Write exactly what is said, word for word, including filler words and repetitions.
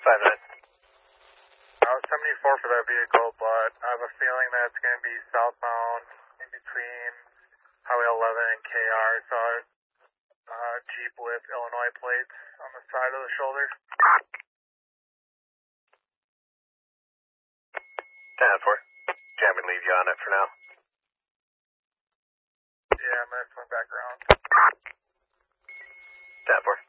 five nine. I was seventy-four for that vehicle, but I have a feeling that it's going to be southbound in between Highway eleven and K R. I saw a uh, Jeep with Illinois plates on the side of the shoulder. ten four. Jam and leave you on it for now. Yeah, I'm going to swing back around. ten four.